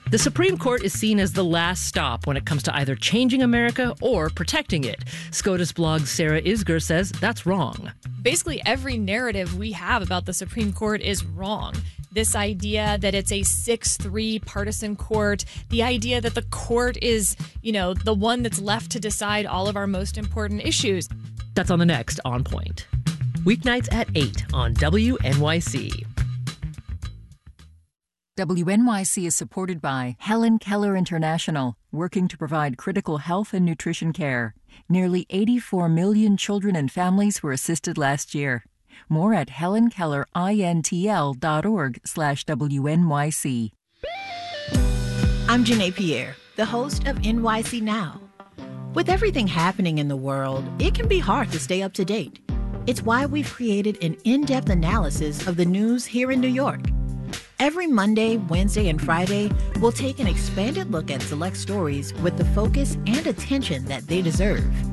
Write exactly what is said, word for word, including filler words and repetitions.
The Supreme Court is seen as the last stop when it comes to either changing America or protecting it. SCOTUS blog's Sarah Isgur says that's wrong. Basically, every narrative we have about the Supreme Court is wrong. This idea that it's a six three partisan court, the idea that the court is, you know, the one that's left to decide all of our most important issues. That's on the next On Point. Weeknights at eight on W N Y C. W N Y C is supported by Helen Keller International, working to provide critical health and nutrition care. Nearly eighty-four million children and families were assisted last year. More at helenkellerintl.org slash WNYC. I'm Janae Pierre, the host of N Y C Now. With everything happening in the world, it can be hard to stay up to date. It's why we've created an in-depth analysis of the news here in New York. Every Monday, Wednesday, and Friday, we'll take an expanded look at select stories with the focus and attention that they deserve.